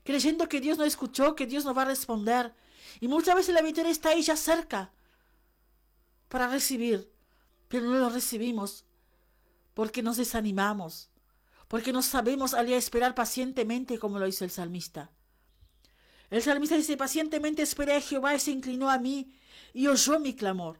creyendo que Dios no escuchó, que Dios no va a responder. Y muchas veces la victoria está ahí ya cerca para recibir, pero no lo recibimos porque nos desanimamos, porque no sabemos esperar pacientemente como lo hizo el salmista. El salmista dice: pacientemente esperé a Jehová y se inclinó a mí y oyó mi clamor.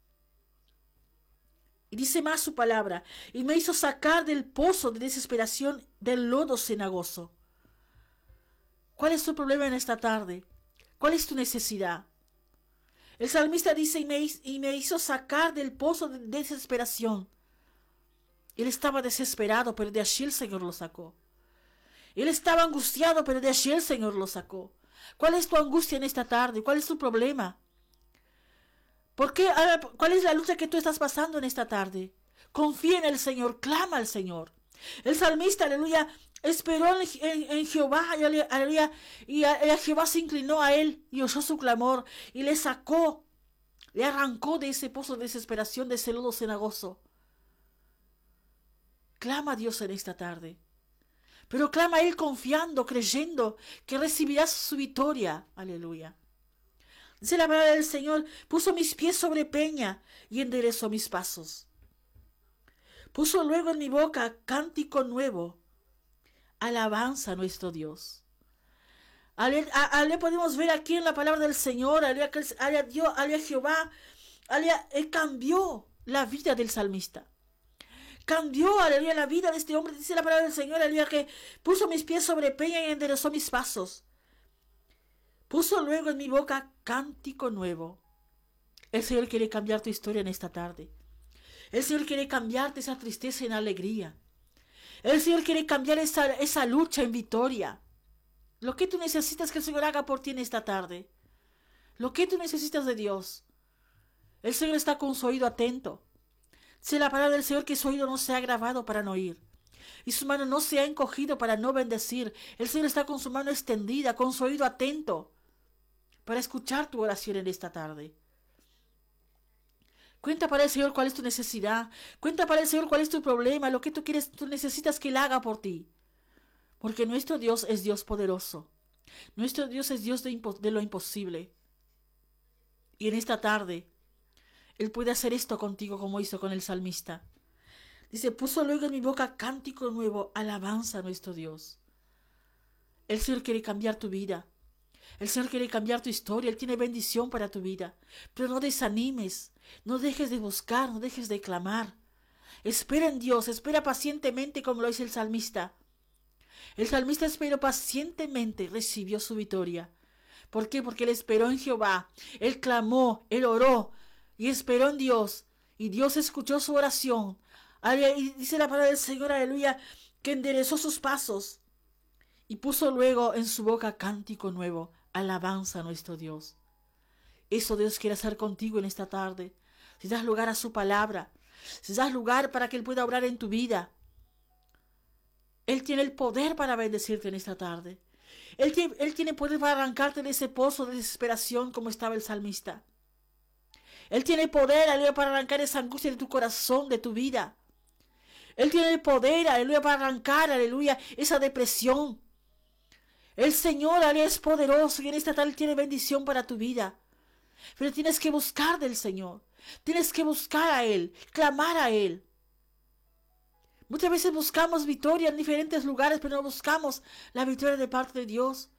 Y dice más su palabra: y me hizo sacar del pozo de desesperación, del lodo cenagoso. ¿Cuál es tu problema en esta tarde? ¿Cuál es tu necesidad? El salmista dice: y me hizo sacar del pozo de desesperación. Él estaba desesperado, pero de allí el Señor lo sacó. Él estaba angustiado, pero de allí el Señor lo sacó. ¿Cuál es tu angustia en esta tarde? ¿Cuál es tu problema? ¿Por qué? ¿Cuál es la lucha que tú estás pasando en esta tarde? Confía en el Señor, clama al Señor. El salmista, aleluya, esperó en Jehová, aleluya, y a Jehová se inclinó a él y oyó su clamor y le sacó, le arrancó de ese pozo de desesperación, de ese lodo cenagoso. Clama a Dios en esta tarde, pero clama a Él confiando, creyendo que recibirás su victoria. Aleluya. Dice la palabra del Señor: puso mis pies sobre peña y enderezó mis pasos. Puso luego en mi boca cántico nuevo, alabanza a nuestro Dios. Podemos ver aquí en la palabra del Señor, Jehová, Él cambió la vida del salmista. Cambió, aleluya, la vida de este hombre. Dice la palabra del Señor, aleluya, que puso mis pies sobre peña y enderezó mis pasos. Puso luego en mi boca cántico nuevo. El Señor quiere cambiar tu historia en esta tarde. El Señor quiere cambiarte esa tristeza en alegría. El Señor quiere cambiar esa lucha en victoria. Lo que tú necesitas que el Señor haga por ti en esta tarde. Lo que tú necesitas de Dios. El Señor está con su oído atento. Dice la palabra del Señor que su oído no se ha agravado para no oír, y su mano no se ha encogido para no bendecir. El Señor está con su mano extendida, con su oído atento, para escuchar tu oración en esta tarde. Cuenta para el Señor cuál es tu necesidad. Cuenta para el Señor cuál es tu problema, lo que tú quieres, tú necesitas que Él haga por ti. Porque nuestro Dios es Dios poderoso. Nuestro Dios es Dios de lo imposible. Y en esta tarde Él puede hacer esto contigo como hizo con el salmista. Dice: puso luego en mi boca cántico nuevo, alabanza a nuestro Dios. El Señor quiere cambiar tu vida. El Señor quiere cambiar tu historia. Él tiene bendición para tu vida. Pero no desanimes. No dejes de buscar, no dejes de clamar. Espera en Dios, espera pacientemente como lo hizo el salmista. El salmista esperó pacientemente, recibió su victoria. ¿Por qué? Porque él esperó en Jehová. Él clamó, él oró y esperó en Dios. Y Dios escuchó su oración. Y dice la palabra del Señor, aleluya, que enderezó sus pasos. Y puso luego en su boca cántico nuevo, alabanza a nuestro Dios. Eso Dios quiere hacer contigo en esta tarde. Si das lugar a su palabra, si das lugar para que Él pueda obrar en tu vida. Él tiene el poder para bendecirte en esta tarde. Él tiene poder para arrancarte de ese pozo de desesperación como estaba el salmista. Él tiene poder, aleluya, para arrancar esa angustia de tu corazón, de tu vida. Él tiene el poder, aleluya, para arrancar, aleluya, esa depresión. El Señor, aleluya, es poderoso y en esta tarde tiene bendición para tu vida. Pero tienes que buscar del Señor. Tienes que buscar a Él, clamar a Él. Muchas veces buscamos victoria en diferentes lugares, pero no buscamos la victoria de parte de Dios.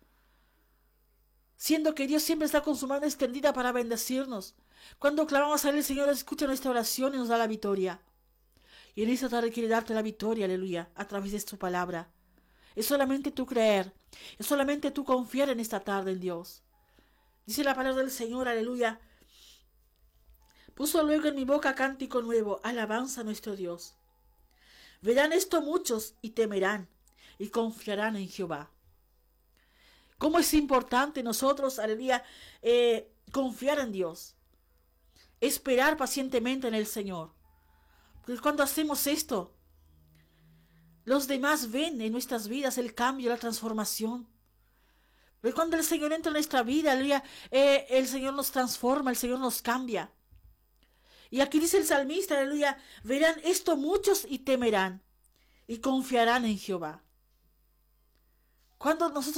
Siendo que Dios siempre está con su mano extendida para bendecirnos. Cuando clamamos a Él, el Señor escucha nuestra oración y nos da la victoria. Y en esta tarde quiere darte la victoria, aleluya, a través de su palabra. Es solamente tú creer, es solamente tú confiar en esta tarde en Dios. Dice la palabra del Señor, aleluya. Puso luego en mi boca cántico nuevo, alabanza a nuestro Dios. Verán esto muchos y temerán y confiarán en Jehová. ¿Cómo es importante nosotros, aleluya, confiar en Dios? Esperar pacientemente en el Señor. Porque cuando hacemos esto, los demás ven en nuestras vidas el cambio, la transformación. Porque cuando el Señor entra en nuestra vida, aleluya, el Señor nos transforma, el Señor nos cambia. Y aquí dice el salmista, aleluya, verán esto muchos y temerán y confiarán en Jehová. Cuando nosotros